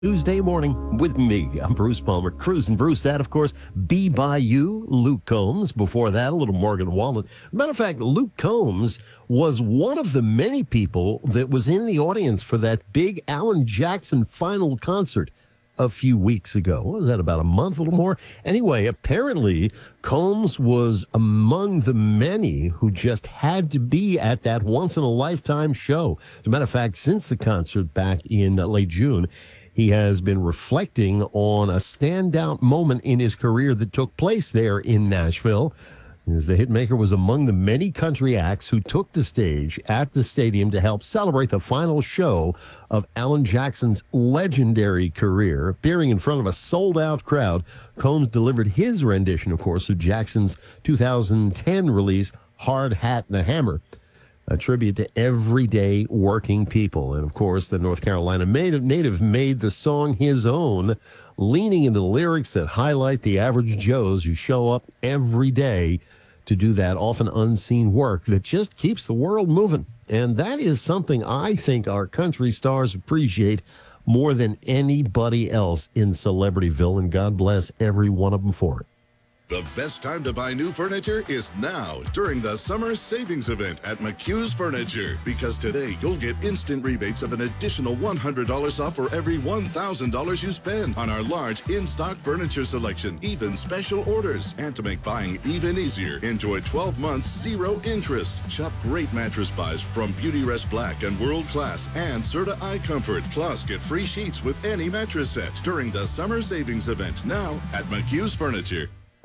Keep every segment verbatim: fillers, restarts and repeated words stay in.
Tuesday morning with me. I'm Bruce Palmer, cruising Bruce. That, of course, Be By You, Luke Combs. Before that, a little Morgan Wallen. Matter of fact, Luke Combs was one of the many people that was in the audience for that big Alan Jackson final concert a few weeks ago. What was that, about a month, a little more? Anyway, apparently, Combs was among the many who just had to be at that once-in-a-lifetime show. As a matter of fact, since the concert back in uh, late June, he has been reflecting on a standout moment in his career that took place there in Nashville, as the hitmaker was among the many country acts who took the stage at the stadium to help celebrate the final show of Alan Jackson's legendary career. Appearing in front of a sold-out crowd, Combs delivered his rendition, of course, of Jackson's two thousand ten release, Hard Hat and the Hammer, a tribute to everyday working people. And, of course, the North Carolina native made the song his own, leaning into the lyrics that highlight the average Joes who show up every day to do that often unseen work that just keeps the world moving. And that is something I think our country stars appreciate more than anybody else in Celebrityville, and God bless every one of them for it. The best time to buy new furniture is now during the summer savings event at McHugh's Furniture. Because today you'll get instant rebates of an additional one hundred dollars off for every one thousand dollars you spend on our large in-stock furniture selection, even special orders. And to make buying even easier, enjoy twelve months zero interest. Shop great mattress buys from Beautyrest Black and World Class and Serta iComfort. Plus, get free sheets with any mattress set during the summer savings event now at McHugh's Furniture.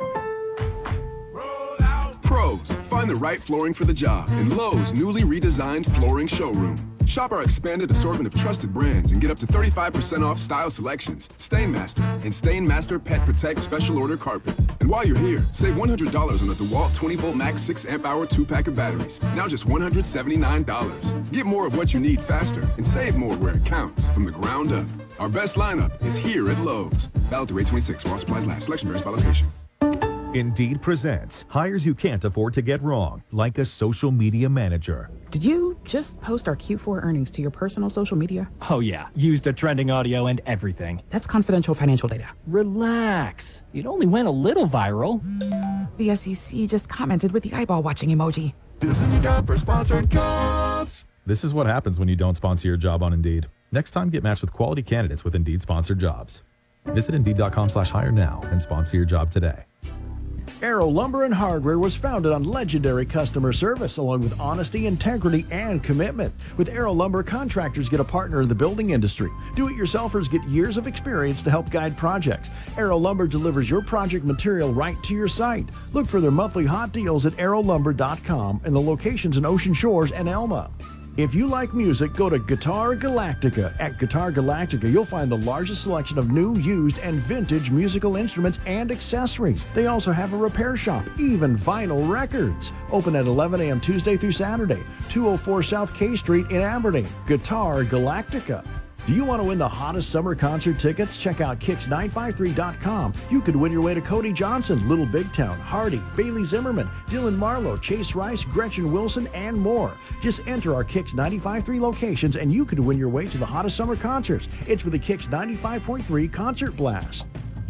Pros, find the right flooring for the job in Lowe's newly redesigned flooring showroom. Shop our expanded assortment of trusted brands and get up to thirty-five percent off style selections, Stainmaster, and Stainmaster Pet Protect Special Order Carpet. And while you're here, save one hundred dollars on the DeWalt twenty volt Max six amp hour two pack of batteries, now just one hundred seventy-nine dollars. Get more of what you need faster and save more where it counts, from the ground up. Our best lineup is here at Lowe's. Valid through eight twenty-six while supplies last. Selection varies by location. Indeed presents hires you can't afford to get wrong, like a social media manager. Did you just post our Q four earnings to your personal social media? Oh yeah, used the trending audio and everything. That's confidential financial data. Relax. It only went a little viral. The S E C just commented with the eyeball watching emoji. This is a job for sponsored jobs. This is what happens when you don't sponsor your job on Indeed. Next time, get matched with quality candidates with Indeed sponsored jobs. Visit Indeed.com slash hire now and sponsor your job today. Arrow Lumber and Hardware was founded on legendary customer service, along with honesty, integrity, and commitment. With Arrow Lumber, contractors get a partner in the building industry. Do-it-yourselfers get years of experience to help guide projects. Arrow Lumber delivers your project material right to your site. Look for their monthly hot deals at arrow lumber dot com and the locations in Ocean Shores and Elma. If you like music, go to Guitar Galactica. At Guitar Galactica, you'll find the largest selection of new, used, and vintage musical instruments and accessories. They also have a repair shop, even vinyl records. Open at eleven a.m. Tuesday through Saturday, two oh four South K Street in Aberdeen. Guitar Galactica. Do you want to win the hottest summer concert tickets? Check out kicks nine five three dot com. You could win your way to Cody Johnson, Little Big Town, Hardy, Bailey Zimmerman, Dylan Marlowe, Chase Rice, Gretchen Wilson, and more. Just enter our Kicks ninety-five point three locations and you could win your way to the hottest summer concerts. It's with the Kicks ninety-five point three Concert Blast.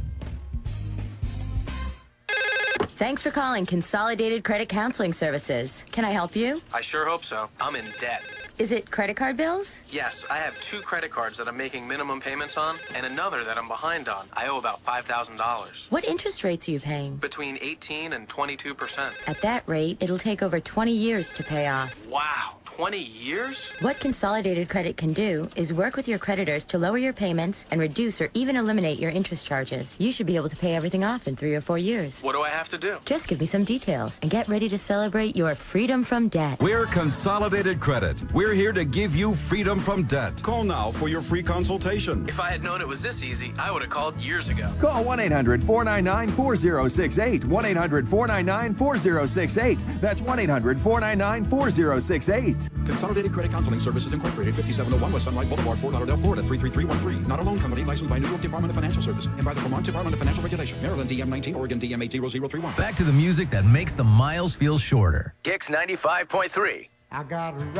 Thanks for calling Consolidated Credit Counseling Services. Can I help you? I sure hope so. I'm in debt. Is it credit card bills? Yes, I have two credit cards that I'm making minimum payments on and another that I'm behind on. I owe about five thousand dollars. What interest rates are you paying? Between eighteen and twenty-two percent. At that rate, it'll take over twenty years to pay off. Wow, twenty years? What Consolidated Credit can do is work with your creditors to lower your payments and reduce or even eliminate your interest charges. You should be able to pay everything off in three or four years. What do I have to do? Just give me some details and get ready to celebrate your freedom from debt. We're Consolidated Credit. We're here to give you freedom from debt. Call now for your free consultation. If I had known it was this easy, I would have called years ago. Call one eight hundred four nine nine four zero six eight. one eight hundred four nine nine four zero six eight. That's one eight hundred four nine nine four zero six eight. Consolidated Credit Counseling Services Incorporated, fifty-seven oh one West Sunlight Boulevard, Fort Lauderdale, Florida, three three three one three. Not a loan company licensed by New York Department of Financial Services and by the Vermont Department of Financial Regulation. Maryland D M nineteen, Oregon D M eight zero zero three one. Back to the music that makes the miles feel shorter. Kicks ninety-five point three. I got